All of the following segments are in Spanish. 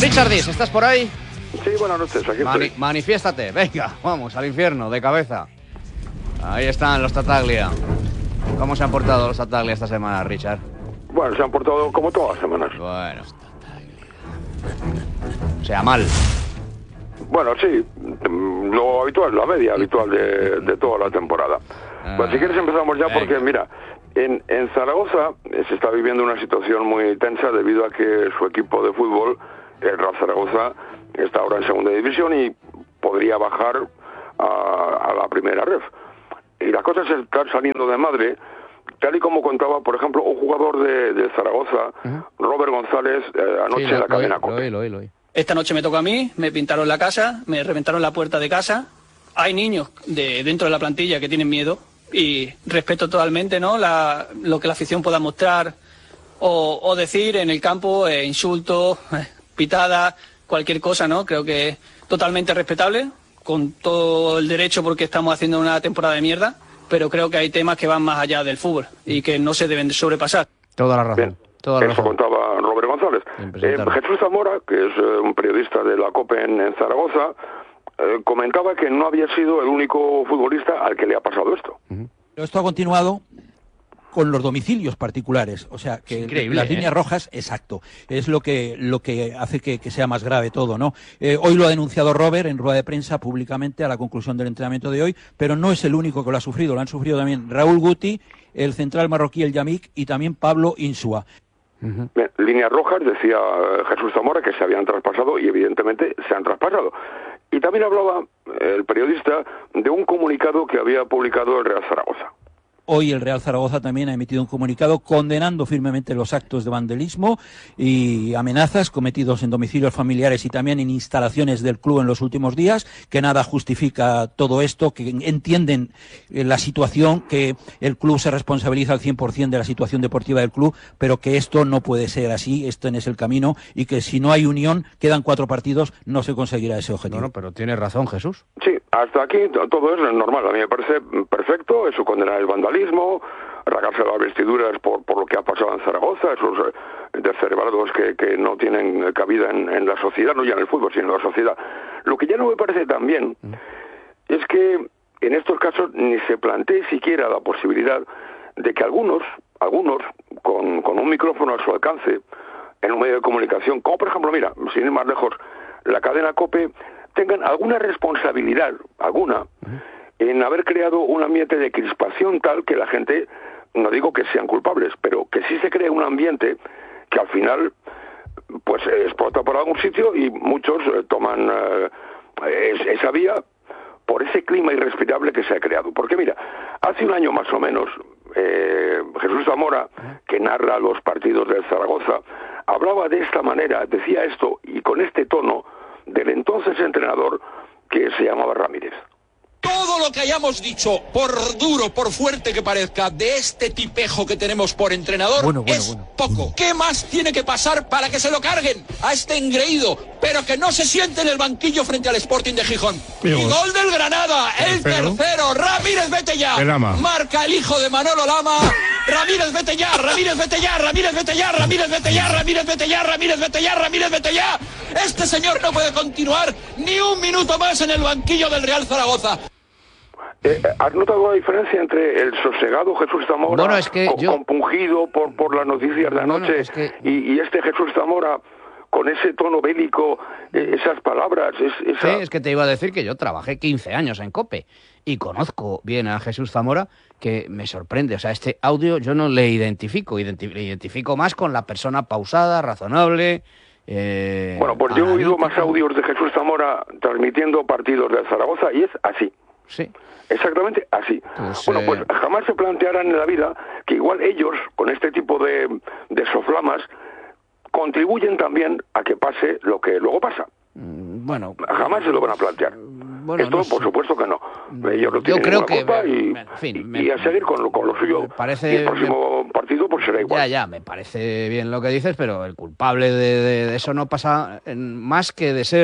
Richard Dis, ¿estás por ahí? Sí, buenas noches, aquí estoy. Manifiéstate, venga, vamos, al infierno, de cabeza. Ahí están los Tattaglia. ¿Cómo se han portado los Tattaglia esta semana, Richard? Bueno, se han portado como todas las semanas. Bueno. O sea, mal. Bueno, sí, lo habitual, la media habitual de toda la temporada. Bueno, si quieres empezamos ya porque, mira, en Zaragoza se está viviendo una situación muy tensa debido a que su equipo de fútbol, el Real Zaragoza, está ahora en segunda división y podría bajar a la primera ref. Y las cosas están saliendo de madre, tal y como contaba, por ejemplo, un jugador de Zaragoza, Robert González, anoche en la cadena COPE. Lo oí. Esta noche me tocó a mí, me pintaron la casa, me reventaron la puerta de casa. Hay niños dentro de la plantilla que tienen miedo y respeto totalmente, ¿no? Lo que la afición pueda mostrar o decir en el campo, insultos, pitadas, cualquier cosa, ¿no? Creo que es totalmente respetable, con todo el derecho porque estamos haciendo una temporada de mierda, pero creo que hay temas que van más allá del fútbol y que no se deben sobrepasar. Toda la razón. Bien. Eso contaba Robert González. Jesús Zamora, que es un periodista de la COPE en Zaragoza, comentaba que no había sido el único futbolista al que le ha pasado esto. Esto ha continuado con los domicilios particulares, o sea, que las líneas rojas, exacto, es lo que hace que sea más grave todo, ¿no? Hoy lo ha denunciado Robert en rueda de prensa públicamente a la conclusión del entrenamiento de hoy, pero no es el único que lo ha sufrido, lo han sufrido también Raúl Guti, el central marroquí El Yamik y también Pablo Insua. Bien, líneas rojas, decía Jesús Zamora, que se habían traspasado y evidentemente se han traspasado. Y también hablaba el periodista de un comunicado que había publicado el Real Zaragoza. Hoy el Real Zaragoza también ha emitido un comunicado condenando firmemente los actos de vandalismo y amenazas cometidos en domicilios familiares y también en instalaciones del club en los últimos días, que nada justifica todo esto, que entienden la situación, que el club se responsabiliza al 100% de la situación deportiva del club, pero que esto no puede ser así, esto no es el camino y que si no hay unión, quedan 4 partidos, no se conseguirá ese objetivo. No, pero tienes razón, Jesús. Sí, hasta aquí todo es normal, a mí me parece perfecto, eso condenar el vandalismo, rasgarse las vestiduras por lo que ha pasado en Zaragoza, esos descerebrados que no tienen cabida en la sociedad, no ya en el fútbol, sino en la sociedad. Lo que ya no me parece tan bien es que en estos casos ni se plantee siquiera la posibilidad de que algunos con un micrófono a su alcance, en un medio de comunicación, como por ejemplo, mira, sin ir más lejos, la cadena COPE, tengan alguna responsabilidad, en haber creado un ambiente de crispación tal que la gente, no digo que sean culpables, pero que sí se cree un ambiente que al final pues explota por algún sitio y muchos toman esa vía por ese clima irrespirable que se ha creado. Porque mira, hace un año más o menos, Jesús Zamora, que narra los partidos del Zaragoza, hablaba de esta manera, decía esto y con este tono del entonces entrenador que se llamaba Ramírez. Todo lo que hayamos dicho, por duro, por fuerte que parezca, de este tipejo que tenemos por entrenador, es poco. ¿Qué más tiene que pasar para que se lo carguen a este engreído, pero que no se siente en el banquillo frente al Sporting de Gijón? Y gol del Granada, el tercero. Ramírez, vete ya. Marca el hijo de Manolo Lama. Ramírez, vete ya. Ramírez, vete ya. Ramírez, vete ya. Ramírez, vete ya. Ramírez, vete ya. Ramírez, vete ya. Ramírez, vete ya. Este señor no puede continuar ni un minuto más en el banquillo del Real Zaragoza. ¿Has notado la diferencia entre el sosegado Jesús Zamora, compungido por las noticias de anoche, y este Jesús Zamora con ese tono bélico, esas palabras? Sí, es que te iba a decir que yo trabajé 15 años en COPE y conozco bien a Jesús Zamora, que me sorprende. O sea, este audio yo no le identifico, le identifico más con la persona pausada, razonable. Bueno, pues yo he oído más audios de Jesús Zamora transmitiendo partidos de Zaragoza y es así. Sí. Exactamente así. Pues jamás se plantearán en la vida que igual ellos, con este tipo de soflamas, contribuyen también a que pase lo que luego pasa. Bueno, jamás se lo van a plantear. Esto, por supuesto que no. Ellos lo tienen creo la culpa y a seguir con lo suyo. Y el próximo partido pues será igual. Ya, me parece bien lo que dices, pero el culpable de eso no pasa más que de ser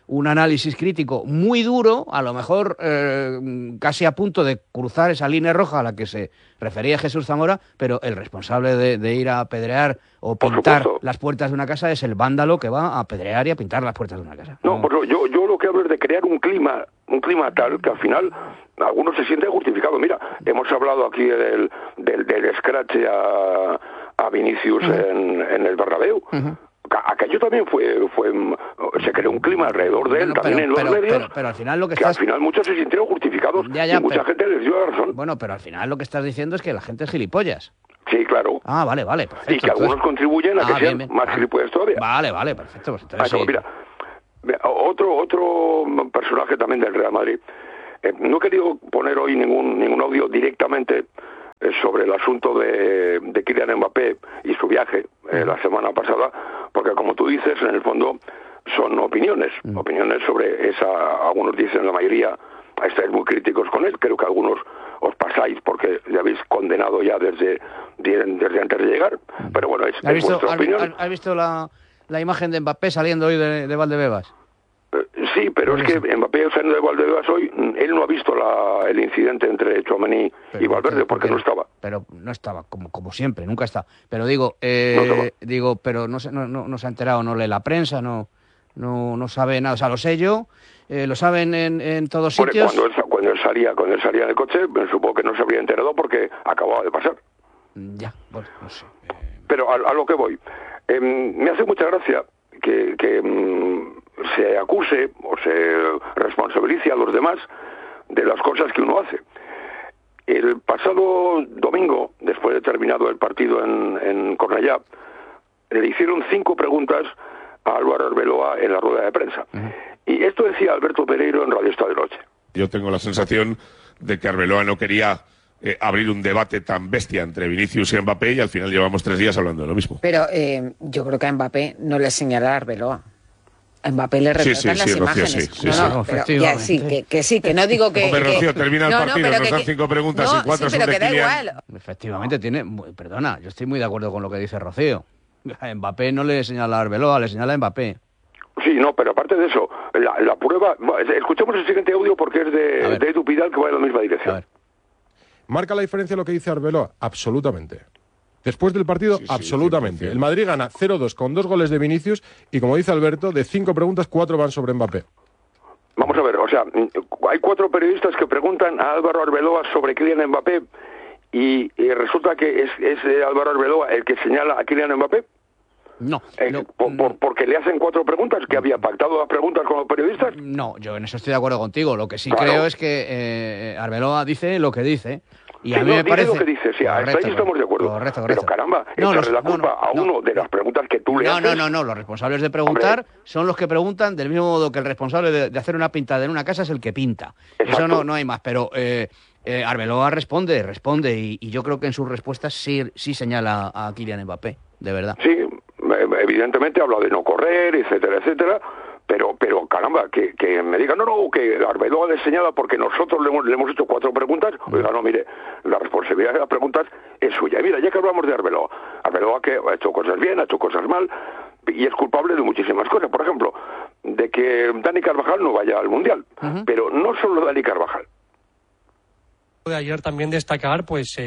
un análisis crítico muy duro, a lo mejor casi a punto de cruzar esa línea roja a la que se refería Jesús Zamora, pero el responsable de ir a apedrear o pintar las puertas de una casa es el vándalo que va a apedrear y a pintar las puertas de una casa. No, pues yo lo que hablo es de crear un clima tal que al final algunos se sienten justificados. Mira, hemos hablado aquí del scratch a Vinicius en el Bernabéu. Aquello también se creó un clima alrededor de él, también en los medios, pero al final lo que al final muchos se sintieron justificados y mucha gente les dio la razón. Bueno, pero al final lo que estás diciendo es que la gente es gilipollas. Sí, claro. Ah, vale, perfecto. Y que algunos contribuyen a que sean más gilipollas todavía. Vale, perfecto. Pues entonces sí. Mira, otro personaje también del Real Madrid. No he querido poner hoy ningún audio directamente sobre el asunto de Kylian Mbappé y su viaje la semana pasada, porque como tú dices, en el fondo son opiniones sobre esa. Algunos dicen, la mayoría estáis muy críticos con él, creo que algunos os pasáis porque le habéis condenado ya desde antes de llegar, pero bueno, es vuestra opinión. ¿Has visto la imagen de Mbappé saliendo hoy de Valdebebas? Sí, pero es que Mbappé saliendo de Valdebebas hoy, él no ha visto el incidente entre Tchouaméni y Valverde, porque no estaba. Pero no estaba, como siempre, nunca está. Pero pero no se ha enterado, no lee la prensa, no sabe nada. O sea, lo sé yo, lo saben en todos sitios. Cuando él salía en el coche, supongo que no se habría enterado porque acababa de pasar. Ya, bueno, no sé. Pero a lo que voy, me hace mucha gracia que se acuse o se responsabilice a los demás de las cosas que uno hace. El pasado domingo, después de terminado el partido en Cornellá, le hicieron 5 preguntas a Álvaro Arbeloa en la rueda de prensa. Y esto decía Alberto Pereiro en Radio Estadio Noche. Yo tengo la sensación de que Arbeloa no quería abrir un debate tan bestia entre Vinicius y Mbappé, y al final llevamos 3 días hablando de lo mismo. Pero yo creo que a Mbappé no le señala a Arbeloa. A Mbappé le retratan las imágenes. Que no digo que... Hombre, Rocío, termina el partido, nos dan 5 preguntas y 4 son de Kylian. Efectivamente, perdona, yo estoy muy de acuerdo con lo que dice Rocío. A Mbappé no le señala a Arbeloa, le señala a Mbappé. Sí, no, pero aparte de eso, la prueba... Escuchemos el siguiente audio porque es de Edu Pidal, que va en la misma dirección. ¿Marca la diferencia lo que dice Arbeloa? Absolutamente. Después del partido, absolutamente. 100%. El Madrid gana 0-2 con 2 goles de Vinicius y, como dice Alberto, de 5 preguntas, 4 van sobre Mbappé. Vamos a ver, o sea, hay 4 periodistas que preguntan a Álvaro Arbeloa sobre Kylian Mbappé y resulta que es Álvaro Arbeloa el que señala a Kylian Mbappé. No. Porque le hacen 4 preguntas, que había pactado las preguntas con los periodistas. No, yo en eso estoy de acuerdo contigo. Lo que sí creo es que Arbeloa dice lo que dice. Y a mí me parece... lo que dice, sí, hasta ahí estamos de acuerdo. Correcto. Pero caramba, echarle la culpa a uno de las preguntas que tú le haces... No, los responsables de preguntar son los que preguntan, del mismo modo que el responsable de hacer una pintada en una casa es el que pinta. Exacto. Eso no hay más, pero Arbeloa responde y yo creo que en sus respuestas sí señala a Kylian Mbappé, de verdad. Sí, evidentemente habla de no correr, etcétera, pero caramba, que me digan, no, que Arbeloa le señala porque nosotros le hemos hecho 4 preguntas. Oiga, no, mire, la responsabilidad de las preguntas es suya. Y mira, ya que hablamos de Arbeloa que ha hecho cosas bien, ha hecho cosas mal, y es culpable de muchísimas cosas. Por ejemplo, de que Dani Carvajal no vaya al Mundial. Pero no solo Dani Carvajal. De ayer también destacar,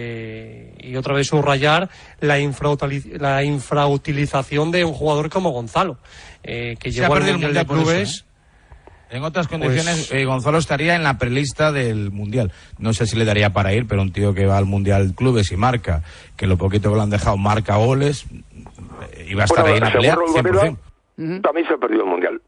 y otra vez subrayar la infrautilización de un jugador como Gonzalo, que llegó al Mundial de Clubes. En otras condiciones, Gonzalo estaría en la prelista del Mundial. No sé si le daría para ir, pero un tío que va al Mundial de Clubes y marca, que lo poquito que lo han dejado marca goles, iba a estar ahí en la pelea, 100%. También se ha perdido el Mundial.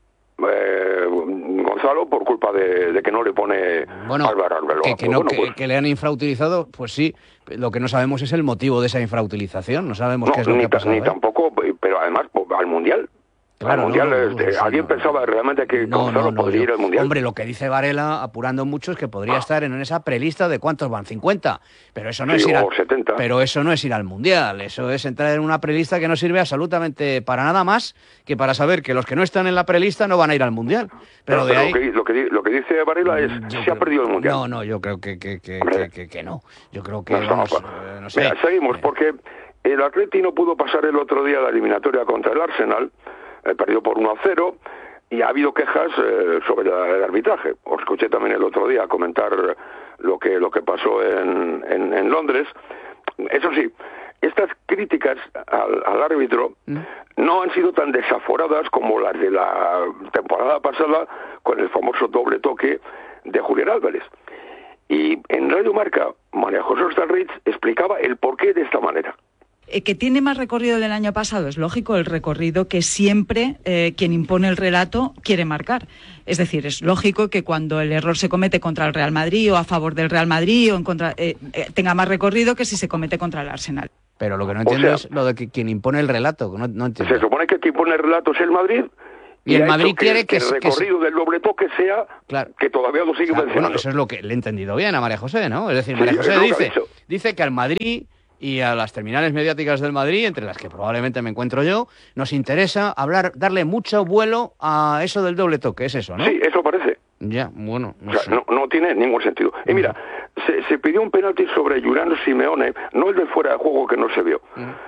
Gonzalo por culpa de que no le pone Álvaro Arbeloa. Que le han infrautilizado, pues sí. Lo que no sabemos es el motivo de esa infrautilización. No sabemos qué es lo que ha pasado. Ni tampoco, pero además al Mundial. Claro, ¿alguien pensaba realmente que Gonzalo podría ir al Mundial? Hombre, lo que dice Varela, apurando mucho, es que podría estar en esa prelista de ¿cuántos van? 50. Pero eso no es ir 70. Pero eso no es ir al Mundial. Eso es entrar en una prelista que no sirve absolutamente para nada más que para saber que los que no están en la prelista no van a ir al Mundial. Pero de ahí... lo que dice Varela es se ha perdido el Mundial. No, yo creo que no. Yo creo que no sé. Mira, seguimos, porque el Atleti no pudo pasar el otro día la eliminatoria contra el Arsenal. Perdió por 1-0 y ha habido quejas sobre el arbitraje. Os escuché también el otro día comentar lo que pasó en Londres. Eso sí, estas críticas al árbitro no han sido tan desaforadas como las de la temporada pasada con el famoso doble toque de Julián Álvarez. Y en Radio Marca, María José Ostalrich explicaba el porqué de esta manera. Que tiene más recorrido del año pasado, es lógico, el recorrido que siempre quien impone el relato quiere marcar. Es decir, es lógico que cuando el error se comete contra el Real Madrid o a favor del Real Madrid o en contra, tenga más recorrido que si se comete contra el Arsenal. Pero lo que no entiendo es lo de que quien impone el relato. No entiendo. Se supone que quien impone el relato es el Madrid. Y el Madrid quiere que el recorrido del doble toque sea que todavía lo sigue mencionando. Bueno, eso es lo que le he entendido bien a María José, ¿no? Es decir, María José dice que al Madrid y a las terminales mediáticas del Madrid, entre las que probablemente me encuentro yo, nos interesa darle mucho vuelo a eso del doble toque, es eso, ¿no? Sí, eso parece. Ya, bueno, no tiene ningún sentido. Y mira, se pidió un penalti sobre Giuliano Simeone, no el de fuera de juego que no se vio,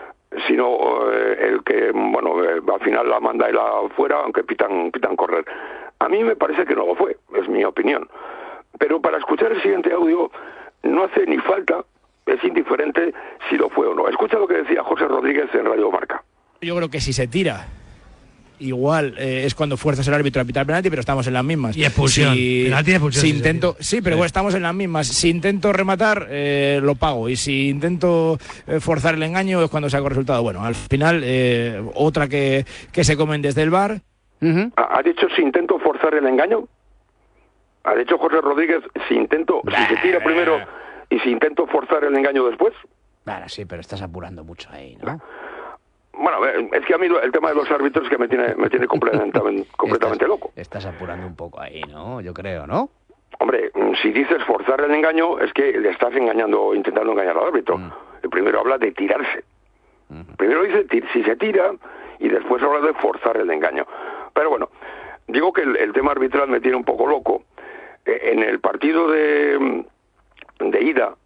sino el que, bueno, al final la manda él afuera, aunque pitan correr. A mí me parece que no lo fue, es mi opinión. Pero para escuchar el siguiente audio no hace ni falta, es indiferente si lo fue o no. Escucha lo que decía José Rodríguez en Radio Marca. Yo creo que si se tira, igual es cuando fuerzas el árbitro a pitar penalti, pero estamos en las mismas. Y expulsión. Penalti y expulsión. Pero bueno, estamos en las mismas. Si intento rematar, lo pago. Y si intento forzar el engaño es cuando saco resultado. Bueno, al final, otra que se comen desde el VAR. ¿Ha dicho si intento forzar el engaño? ¿Ha dicho José Rodríguez si se tira primero y si intento forzar el engaño después? Claro, sí, pero estás apurando mucho ahí, ¿no? Bueno, es que a mí el tema de los árbitros es que me tiene completamente loco. Estás apurando un poco ahí, ¿no? Yo creo, ¿no? Hombre, si dices forzar el engaño, es que le estás intentando engañar al árbitro. El primero habla de tirarse. Primero dice si se tira y después habla de forzar el engaño. Pero bueno, digo que el tema arbitral me tiene un poco loco. En el partido de ida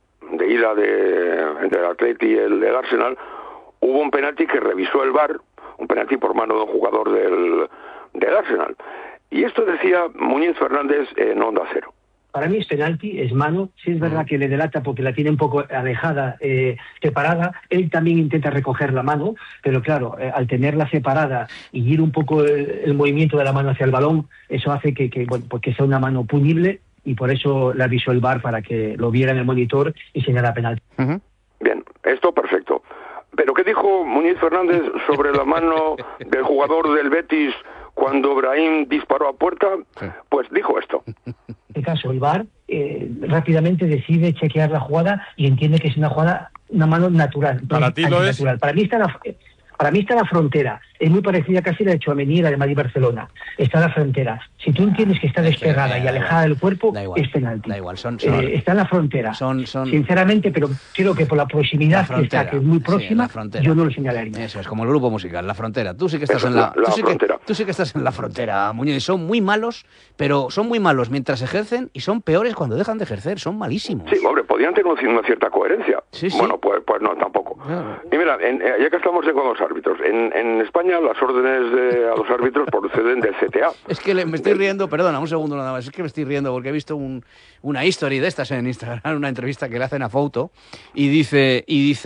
entre el Atleti y el Arsenal, hubo un penalti que revisó el VAR, un penalti por mano de un jugador del Arsenal. Y esto decía Muñiz Fernández en Onda Cero. Para mí es penalti, es mano. Sí es verdad que le delata porque la tiene un poco alejada, separada. Él también intenta recoger la mano, pero claro, al tenerla separada y ir un poco el movimiento de la mano hacia el balón, eso hace que sea una mano punible, y por eso la avisó el VAR para que lo viera en el monitor y señalara penalti. Bien, esto perfecto. Pero ¿qué dijo Muñiz Fernández sobre la mano del jugador del Betis cuando Brahim disparó a puerta? Pues dijo esto. En este caso, el VAR rápidamente decide chequear la jugada y entiende que es una mano natural. Para ti lo es. Para mí está en la frontera. Es muy parecida casi a la de Tchouaméni y la de Madrid-Barcelona. Está en la frontera. Si tú entiendes que está despegada y alejada del cuerpo, es penalti. Da igual, está en la frontera. Sinceramente, pero creo que por la proximidad que está, que es muy próxima, yo no lo señalaría. Eso es como el grupo musical, la frontera. Tú sí que estás tú sí que estás en la frontera, Muñoz. Son muy malos, pero son muy malos mientras ejercen y son peores cuando dejan de ejercer. Son malísimos. Sí, hombre, podrían tener una cierta coherencia. Sí. Bueno, pues no, tampoco. Y mira, ya que estamos con los árbitros, en España las órdenes a los árbitros proceden del CTA. Es que me estoy riendo, perdona, un segundo nada más, es que me estoy riendo porque he visto una history de estas en Instagram, una entrevista que le hacen a Fouto, y dice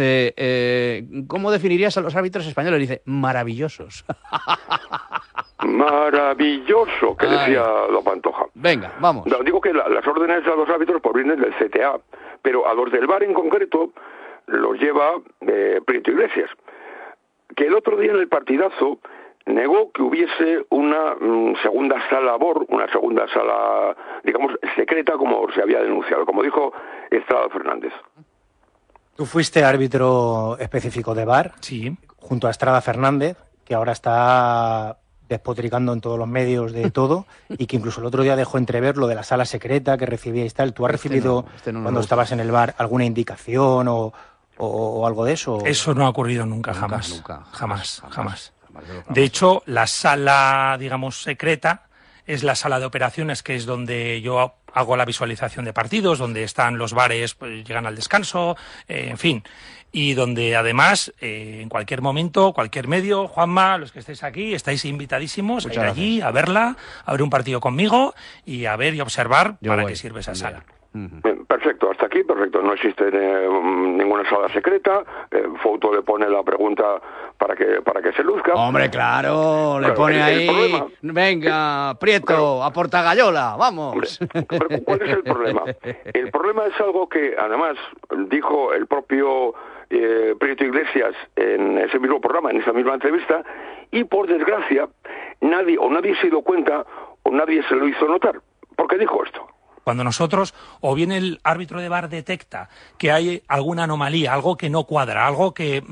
¿cómo definirías a los árbitros españoles? Dice, maravillosos. Maravilloso, que decía la Pantoja. Venga, vamos. No, digo que las órdenes a los árbitros provienen del CTA, pero a los del VAR en concreto los lleva Prieto Iglesias, que el otro día en el partidazo negó que hubiese una segunda sala BOR, una segunda sala, digamos, secreta, como se había denunciado, como dijo Estrada Fernández. Tú fuiste árbitro específico de VAR, sí, junto a Estrada Fernández, que ahora está despotricando en todos los medios de todo, y que incluso el otro día dejó entrever lo de la sala secreta que recibíais tal. ¿Tú has recibido, cuando estabas en el VAR, alguna indicación o algo de eso? Eso no ha ocurrido nunca, jamás. De hecho, la sala, digamos, secreta es la sala de operaciones, que es donde yo hago la visualización de partidos, donde están los bares, pues llegan al descanso, en fin. Y donde además, en cualquier momento, cualquier medio, Juanma, los que estéis aquí, estáis invitadísimos a ir allí, a verla, a ver un partido conmigo y a ver y observar para qué sirve esa sala. Perfecto, hasta aquí, perfecto. No existe ninguna sala secreta. Fouto le pone la pregunta para que se luzca. Hombre, claro, le pone ahí. Venga, Prieto, a Portagayola, vamos. Hombre, pero ¿cuál es el problema? El problema es algo que además dijo el propio Prieto Iglesias en ese mismo programa, en esa misma entrevista, y por desgracia nadie se dio cuenta o nadie se lo hizo notar. ¿Por qué dijo esto? Cuando nosotros, o bien el árbitro de VAR detecta que hay alguna anomalía, algo que no cuadra, algo que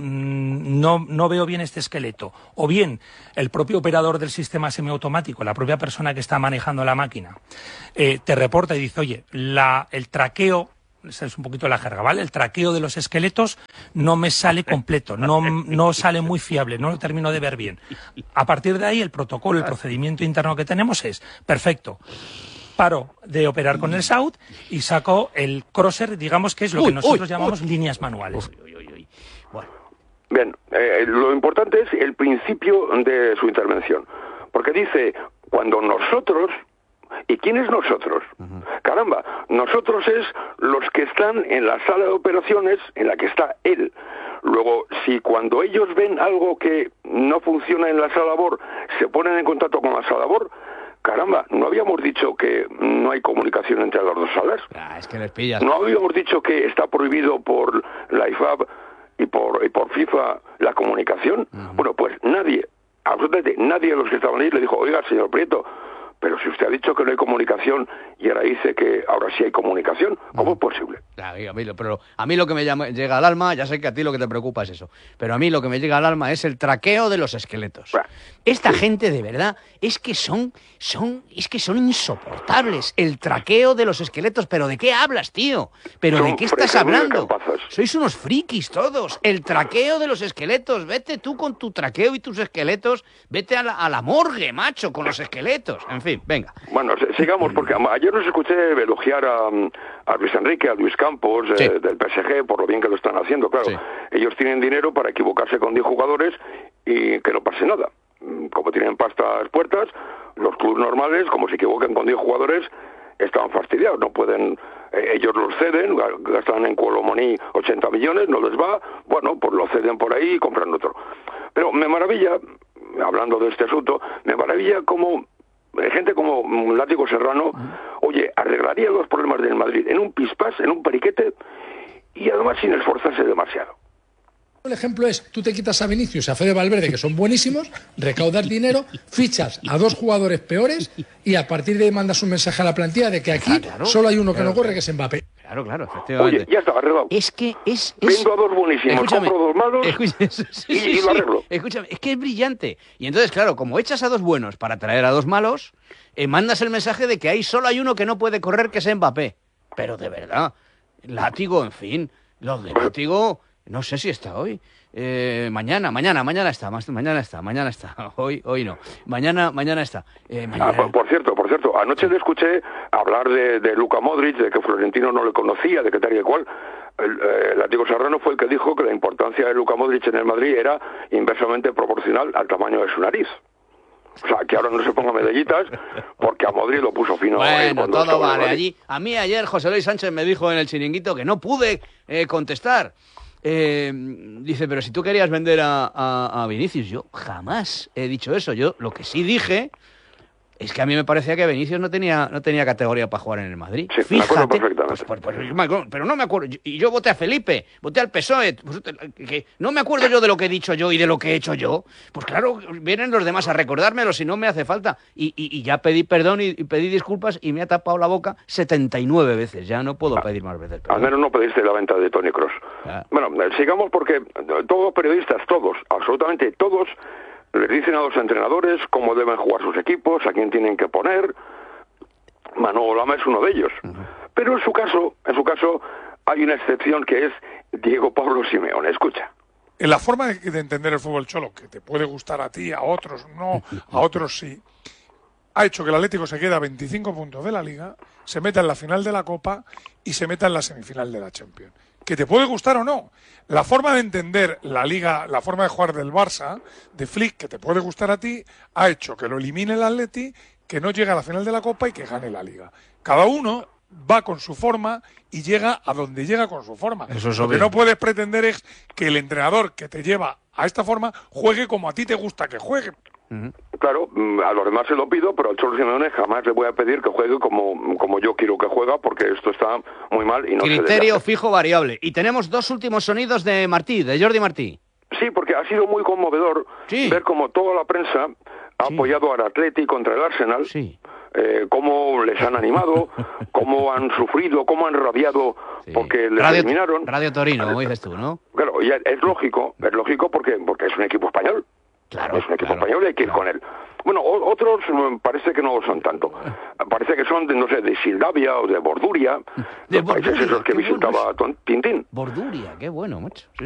no veo bien este esqueleto, o bien el propio operador del sistema semiautomático, la propia persona que está manejando la máquina, te reporta y dice, oye, el traqueo, esa es un poquito la jerga, ¿vale? El traqueo de los esqueletos no me sale completo, no sale muy fiable, no lo termino de ver bien. A partir de ahí, el protocolo, el procedimiento interno que tenemos es, perfecto, paro de operar con el SAUT y saco el crosser, digamos que es lo que nosotros llamamos líneas manuales. Bueno. Bien, lo importante es el principio de su intervención, porque dice, cuando nosotros, ¿y quién es nosotros? Caramba, nosotros es los que están en la sala de operaciones en la que está él. Luego, si cuando ellos ven algo que no funciona en la sala BOR, se ponen en contacto con la sala BOR, caramba, ¿no habíamos dicho que no hay comunicación entre las dos salas? Es que les pillas. ¿No habíamos dicho que está prohibido por la IFAB y por FIFA la comunicación? Bueno, pues nadie, absolutamente nadie de los que estaban ahí le dijo, oiga, señor Prieto, pero si usted ha dicho que no hay comunicación y ahora dice que ahora sí hay comunicación, ¿cómo es posible? Pero a mí lo que me llega al alma, ya sé que a ti lo que te preocupa es eso, pero a mí lo que me llega al alma es el traqueo de los esqueletos. Esta gente de verdad es que son insoportables. El traqueo de los esqueletos, ¿pero de qué hablas, tío? ¿Pero de qué estás hablando? Sois unos frikis todos. El traqueo de los esqueletos. Vete tú con tu traqueo y tus esqueletos. Vete a la morgue, macho, con los esqueletos. En fin, venga. Bueno, sigamos, porque ayer nos escuché elogiar a Luis Enrique, a Luis Campos, del PSG, por lo bien que lo están haciendo. Claro, ellos tienen dinero para equivocarse con 10 jugadores y que no pase nada. Como tienen pasta a las puertas, los clubes normales, como se equivocan con 10 jugadores, están fastidiados, no pueden, ellos los ceden, gastan en Colomoni 80 millones, no les va, bueno, pues lo ceden por ahí y compran otro. Pero me maravilla, hablando de este asunto, me maravilla como gente como Látigo Serrano, oye, arreglaría los problemas del Madrid en un pispás, en un periquete, y además sin esforzarse demasiado. El ejemplo es, tú te quitas a Vinicius y a Fede Valverde, que son buenísimos, recaudas dinero, fichas a 2 jugadores peores y a partir de ahí mandas un mensaje a la plantilla de que aquí solo hay uno que no corre, que es Mbappé. Claro, efectivamente. Oye, ya está arreglado. Es que es... Vendo a 2 buenísimos, compro 2 malos y lo arreglo. Escúchame, es que es brillante. Y entonces, claro, como echas a 2 buenos para traer a 2 malos, mandas el mensaje de que solo hay uno que no puede correr, que es Mbappé. Pero de verdad, Látigo, en fin, los de Látigo... No sé si está hoy. Mañana está. Hoy no. Mañana está. Por cierto, anoche le escuché hablar de Luka Modric, de que Florentino no le conocía, de que tal y cual. Látigo Serrano fue el que dijo que la importancia de Luka Modric en el Madrid era inversamente proporcional al tamaño de su nariz. O sea, que ahora no se ponga medallitas, porque a Modric lo puso fino. Bueno, todo vale. A mí ayer José Luis Sánchez me dijo en el chiringuito que no pude contestar. Dice, pero si tú querías vender a Vinicius, yo jamás he dicho eso. Yo lo que sí dije es que a mí me parecía que Vinicius no tenía categoría para jugar en el Madrid. Sí, fíjate, pero no me acuerdo. Y yo voté a Felipe, voté al PSOE. Que no me acuerdo yo de lo que he dicho yo y de lo que he hecho yo. Pues claro, vienen los demás a recordármelo si no me hace falta. Y ya pedí perdón y pedí disculpas y me ha tapado la boca 79 veces. Ya no puedo pedir más veces perdón. Al menos no pediste la venta de Toni Kroos. Bueno, sigamos porque todos los periodistas, todos, absolutamente todos, les dicen a los entrenadores cómo deben jugar sus equipos, a quién tienen que poner. Manolo Lama es uno de ellos. Pero en su caso hay una excepción que es Diego Pablo Simeone. Escucha. En la forma de entender el fútbol cholo, que te puede gustar a ti, a otros no, a otros sí, ha hecho que el Atlético se quede a 25 puntos de la Liga, se meta en la final de la Copa y se meta en la semifinal de la Champions. Que te puede gustar o no. La forma de entender la Liga, la forma de jugar del Barça, de Flick, que te puede gustar a ti, ha hecho que lo elimine el Atleti, que no llegue a la final de la Copa y que gane la Liga. Cada uno va con su forma y llega a donde llega con su forma. Eso es Lo obvio. que no puedes pretender es que el entrenador que te lleva a esta forma juegue como a ti te gusta que juegue. Claro, a los demás se lo pido, pero al Cholo Simeone jamás le voy a pedir que juegue como yo quiero que juega, porque esto está muy mal y no se debe Criterio hacer. fijo variable. Y tenemos 2 últimos sonidos de Martí, de Jordi Martí. Sí, porque ha sido muy conmovedor ver cómo toda la prensa ha apoyado al Atleti contra el Arsenal, cómo les han animado, cómo han sufrido, cómo han rabiado porque les eliminaron. Radio Torino, como dices tú, ¿no? Claro, y es lógico porque es un equipo español. Claro, es un equipo español y hay que ir con él. Bueno, otros parece que no lo son tanto. Parece que son, no sé, de Sildavia o de Borduria, los países esos que visitaba Tintín. Borduria, qué bueno, macho. Sí.